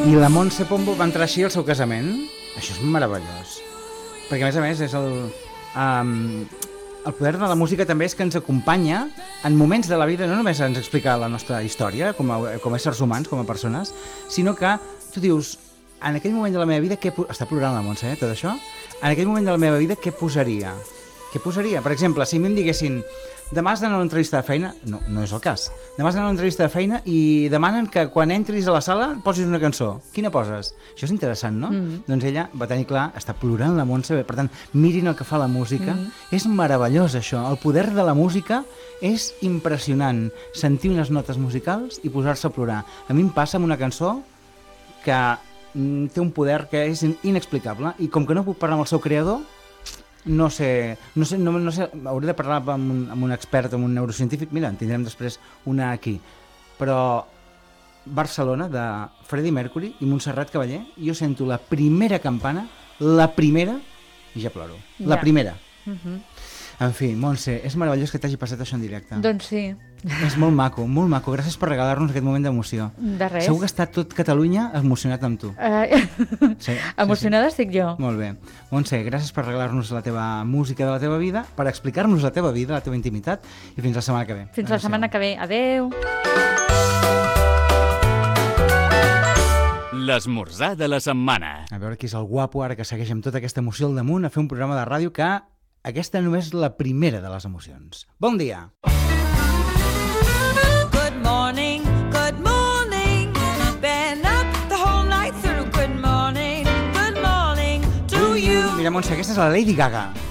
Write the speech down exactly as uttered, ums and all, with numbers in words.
I la Montse Pombo va entrar així al seu casament. Això és meravellós. Perquè, a més a més, és el... Um, el poder de la música també és que ens acompanya en moments de la vida, no només ens explica la nostra història com a, com a éssers humans, com a persones, sinó que tu dius, en aquell moment de la meva vida, què està plorant la Montse, eh, tot això? En aquell moment de la meva vida, què posaria? Què posaria? Per exemple, si a mi em diguessin demà has d'anar a una entrevista de feina, no, no és el cas, demà has d'anar a una entrevista de feina i demanen que quan entris a la sala posis una cançó. Quina poses? Això és interessant, no? Mm-hmm. Doncs ella va tenir clar, està plorant la Montse, per tant, mirin el que fa la música. Mm-hmm. És meravellós, això. El poder de la música és impressionant. Sentir unes notes musicals i posar-se a plorar. A mi em passa amb una cançó que mm, té un poder que és inexplicable i com que no puc parlar amb el seu creador, no sé, no sé, no, no sé, hauré de parlar amb un, amb un expert, amb un neurocientífic, mira, en tindrem després una aquí, però Barcelona, de Freddie Mercury i Montserrat Caballé, jo sento la primera campana, la primera, i ja ploro, ja. La primera. Uh-huh. En fi, Montse, és meravellós que t'hagi passat això en directe. Doncs sí. És molt maco, molt maco. Gràcies per regalar-nos aquest moment d'emoció. De res. Segur que està tot Catalunya emocionat amb tu. Uh, sí, Emocionada sí, sí. estic jo. Molt bé. Montse, gràcies per regalar-nos la teva música de la teva vida, per explicar-nos la teva vida, la teva intimitat, i fins la setmana que ve. Fins la setmana que ve. Adeu. L'esmorzar de la setmana. A veure qui és el guapo ara que segueix amb tota aquesta emoció al damunt a fer un programa de ràdio que aquesta només és la primera de les emocions. Bon dia! Good morning, good morning. Been up the whole night through. Good morning, good morning to you. Mira, Montse, aquesta és la Lady Gaga.